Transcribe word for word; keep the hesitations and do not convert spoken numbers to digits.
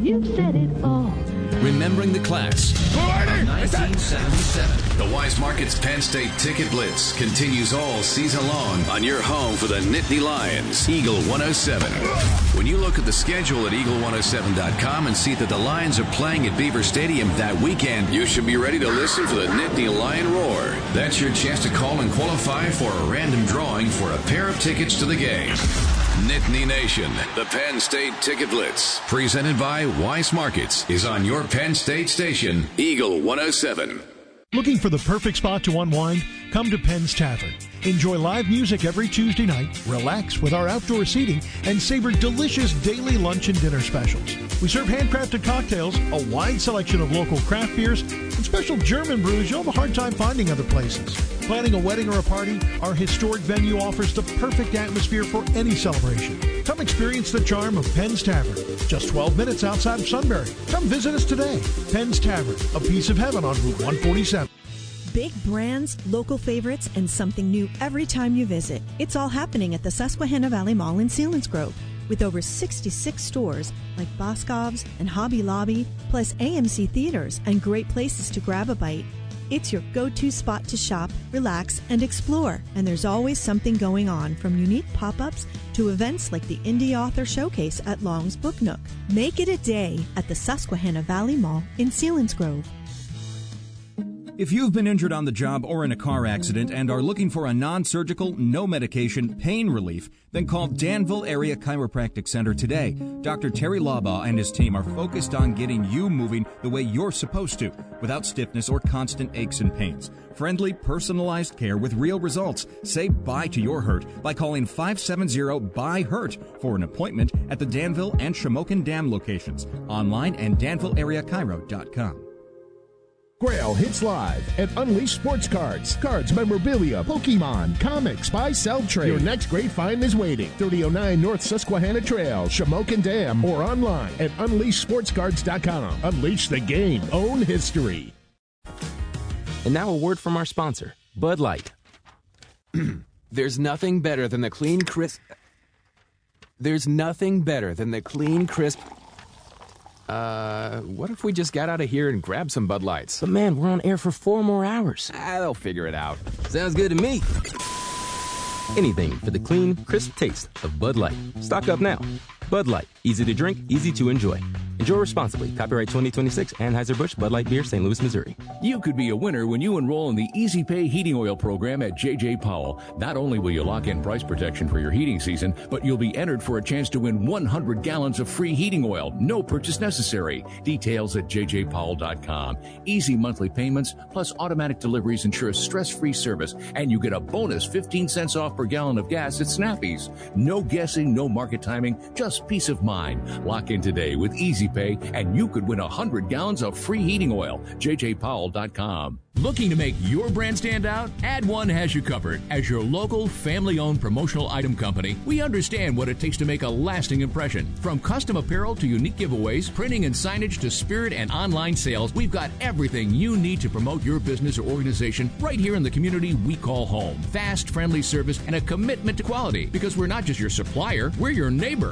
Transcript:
You've said it all. Remembering the class of nineteen seventy-seven. The Wise Markets Penn State Ticket Blitz continues all season long on your home for the Nittany Lions, Eagle one oh seven. When you look at the schedule at eagle one oh seven dot com and see that the Lions are playing at Beaver Stadium that weekend, you should be ready to listen for the Nittany Lion Roar. That's your chance to call and qualify for a random drawing for a pair of tickets to the game. Nittany Nation, the Penn State Ticket Blitz, presented by Weiss Markets, is on your Penn State station, Eagle one oh seven. Looking for the perfect spot to unwind? Come to Penn's Tavern. Enjoy live music every Tuesday night, relax with our outdoor seating, and savor delicious daily lunch and dinner specials. We serve handcrafted cocktails, a wide selection of local craft beers, and special German brews you'll have a hard time finding other places. Planning a wedding or a party, our historic venue offers the perfect atmosphere for any celebration. Come experience the charm of Penn's Tavern, just twelve minutes outside of Sunbury. Come visit us today. Penn's Tavern, a piece of heaven on Route one forty-seven. Big brands, local favorites, and something new every time you visit. It's all happening at the Susquehanna Valley Mall in Selinsgrove. With over sixty-six stores like Boscov's and Hobby Lobby, plus A M C theaters and great places to grab a bite. It's your go-to spot to shop, relax, and explore. And there's always something going on, from unique pop-ups to events like the Indie Author Showcase at Long's Book Nook. Make it a day at the Susquehanna Valley Mall in Selinsgrove. If you've been injured on the job or in a car accident and are looking for a non-surgical, no medication pain relief, then call Danville Area Chiropractic Center today. Doctor Terry Labaugh and his team are focused on getting you moving the way you're supposed to, without stiffness or constant aches and pains. Friendly, personalized care with real results. Say bye to your hurt by calling five seven zero, B Y hurt for an appointment at the Danville and Shamokin Dam locations. Online and danville area chiro dot com. Grail hits live at Unleashed Sports Cards. Cards, memorabilia, Pokemon, comics, buy, sell, trade. Your next great find is waiting. thirty oh nine North Susquehanna Trail, Shamokin Dam, or online at unleashed sports cards dot com. Unleash the game. Own history. And now a word from our sponsor, Bud Light. There's nothing better than the clean, crisp... There's nothing better than the clean, crisp... Uh, what if we just got out of here and grabbed some Bud Lights? But man, we're on air for four more hours. Ah, they'll figure it out. Sounds good to me. Anything for the clean, crisp taste of Bud Light. Stock up now. Bud Light. Easy to drink, easy to enjoy. Enjoy responsibly. Copyright twenty twenty-six, Anheuser-Busch, Bud Light Beer, Saint Louis, Missouri. You could be a winner when you enroll in the Easy Pay Heating Oil program at J J Powell. Not only will you lock in price protection for your heating season, but you'll be entered for a chance to win one hundred gallons of free heating oil. No purchase necessary. Details at j j powell dot com. Easy monthly payments plus automatic deliveries ensure stress-free service, and you get a bonus fifteen cents off per gallon of gas at Snappy's. No guessing, no market timing, just peace of mind. Lock in today with Easy Pay, and you could win one hundred gallons of free heating oil. j j powell dot com. Looking to make your brand stand out? Add One has you covered. As your local, family-owned promotional item company, we understand what it takes to make a lasting impression. From custom apparel to unique giveaways, printing and signage to spirit and online sales, we've got everything you need to promote your business or organization right here in the community we call home. Fast, friendly service, and a commitment to quality, because we're not just your supplier, we're your neighbor.